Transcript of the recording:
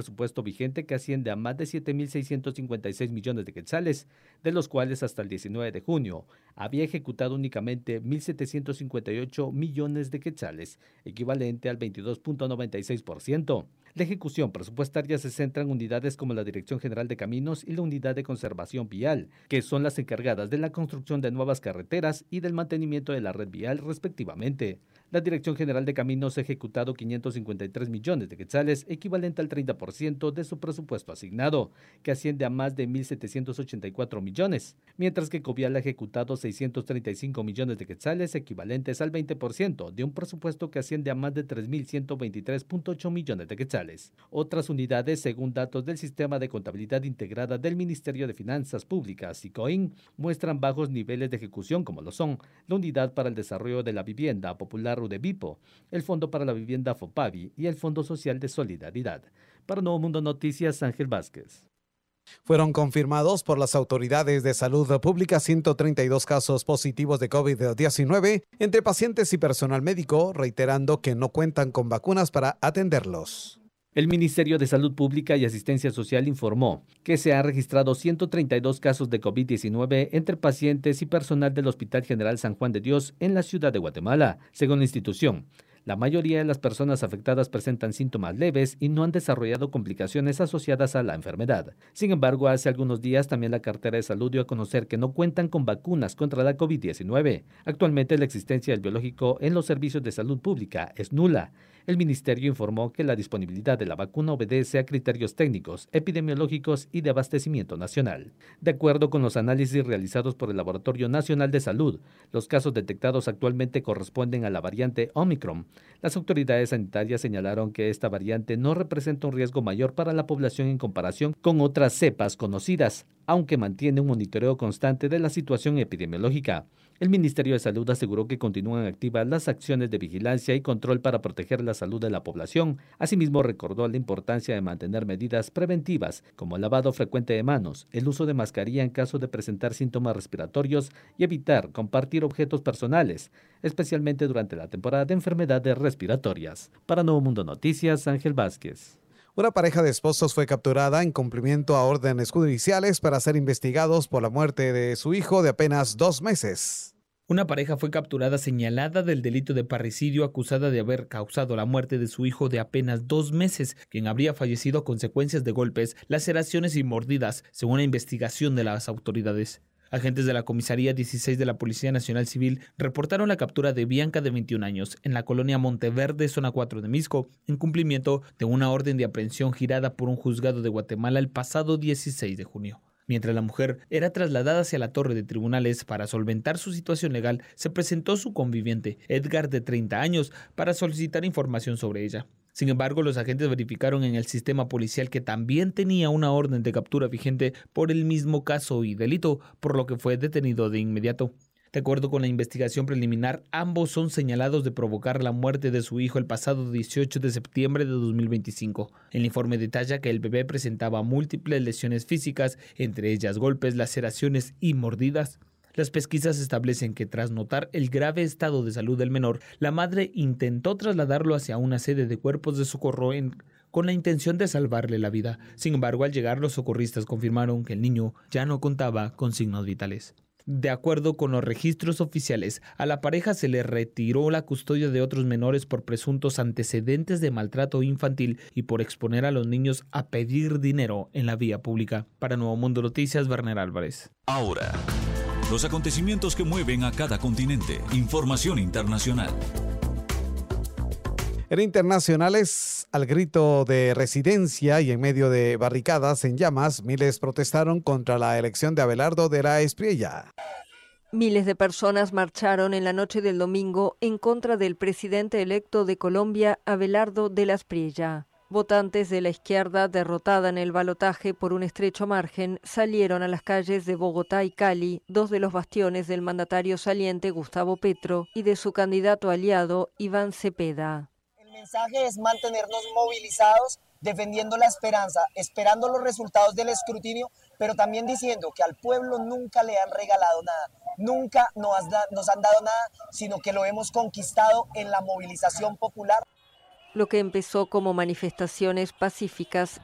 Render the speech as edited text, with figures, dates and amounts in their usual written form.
presupuesto vigente que asciende a más de 7.656 millones de quetzales, de los cuales hasta el 19 de junio había ejecutado únicamente 1.758 millones de quetzales, equivalente al 22.96%. La ejecución presupuestaria se centra en unidades como la Dirección General de Caminos y la Unidad de Conservación Vial, que son las encargadas de la construcción de nuevas carreteras y del mantenimiento de la red vial, respectivamente. La Dirección General de Caminos ha ejecutado 553 millones de quetzales, equivalente al 30% de su presupuesto asignado, que asciende a más de 1.784 millones, mientras que Covial ha ejecutado 635 millones de quetzales, equivalentes al 20% de un presupuesto que asciende a más de 3.123.8 millones de quetzales. Otras unidades, según datos del Sistema de Contabilidad Integrada del Ministerio de Finanzas Públicas, SICOIN, muestran bajos niveles de ejecución, como lo son la Unidad para el Desarrollo de la Vivienda Popular UDEVIPO, el Fondo para la Vivienda FOPAVI y el Fondo Social de Solidaridad. Para Nuevo Mundo Noticias, Ángel Vázquez. Fueron confirmados por las autoridades de salud pública 132 casos positivos de COVID-19 entre pacientes y personal médico, reiterando que no cuentan con vacunas para atenderlos. El Ministerio de Salud Pública y Asistencia Social informó que se han registrado 132 casos de COVID-19 entre pacientes y personal del Hospital General San Juan de Dios en la ciudad de Guatemala, según la institución. La mayoría de las personas afectadas presentan síntomas leves y no han desarrollado complicaciones asociadas a la enfermedad. Sin embargo, hace algunos días también la cartera de salud dio a conocer que no cuentan con vacunas contra la COVID-19. Actualmente la existencia del biológico en los servicios de salud pública es nula. El ministerio informó que la disponibilidad de la vacuna obedece a criterios técnicos, epidemiológicos y de abastecimiento nacional. De acuerdo con los análisis realizados por el Laboratorio Nacional de Salud, los casos detectados actualmente corresponden a la variante Omicron. Las autoridades sanitarias señalaron que esta variante no representa un riesgo mayor para la población en comparación con otras cepas conocidas, aunque mantiene un monitoreo constante de la situación epidemiológica. El Ministerio de Salud aseguró que continúan activas las acciones de vigilancia y control para proteger la salud de la población. Asimismo, recordó la importancia de mantener medidas preventivas como el lavado frecuente de manos, el uso de mascarilla en caso de presentar síntomas respiratorios y evitar compartir objetos personales, especialmente durante la temporada de enfermedades respiratorias. Para Nuevo Mundo Noticias, Ángel Vázquez. Una pareja de esposos fue capturada en cumplimiento a órdenes judiciales para ser investigados por la muerte de su hijo de apenas 2 meses. Una pareja fue capturada señalada del delito de parricidio, acusada de haber causado la muerte de su hijo de apenas 2 meses, quien habría fallecido a consecuencias de golpes, laceraciones y mordidas, según la investigación de las autoridades. Agentes de la Comisaría 16 de la Policía Nacional Civil reportaron la captura de Bianca, de 21 años, en la colonia Monteverde, zona 4 de Misco, en cumplimiento de una orden de aprehensión girada por un juzgado de Guatemala el pasado 16 de junio. Mientras la mujer era trasladada hacia la torre de tribunales para solventar su situación legal, se presentó su conviviente, Edgar, de 30 años, para solicitar información sobre ella. Sin embargo, los agentes verificaron en el sistema policial que también tenía una orden de captura vigente por el mismo caso y delito, por lo que fue detenido de inmediato. De acuerdo con la investigación preliminar, ambos son señalados de provocar la muerte de su hijo el pasado 18 de septiembre de 2025. El informe detalla que el bebé presentaba múltiples lesiones físicas, entre ellas golpes, laceraciones y mordidas. Las pesquisas establecen que tras notar el grave estado de salud del menor, la madre intentó trasladarlo hacia una sede de cuerpos de socorro con la intención de salvarle la vida. Sin embargo, al llegar, los socorristas confirmaron que el niño ya no contaba con signos vitales. De acuerdo con los registros oficiales, a la pareja se le retiró la custodia de otros menores por presuntos antecedentes de maltrato infantil y por exponer a los niños a pedir dinero en la vía pública. Para Nuevo Mundo Noticias, Werner Álvarez. Ahora, los acontecimientos que mueven a cada continente. Información internacional. En internacionales, al grito de residencia y en medio de barricadas en llamas, miles protestaron contra la elección de Abelardo de la Espriella. Miles de personas marcharon en la noche del domingo en contra del presidente electo de Colombia, Abelardo de la Espriella. Votantes de la izquierda, derrotada en el balotaje por un estrecho margen, salieron a las calles de Bogotá y Cali, dos de los bastiones del mandatario saliente Gustavo Petro y de su candidato aliado Iván Cepeda. El mensaje es mantenernos movilizados, defendiendo la esperanza, esperando los resultados del escrutinio, pero también diciendo que al pueblo nunca le han regalado nada, nunca nos han dado nada, sino que lo hemos conquistado en la movilización popular. Lo que empezó como manifestaciones pacíficas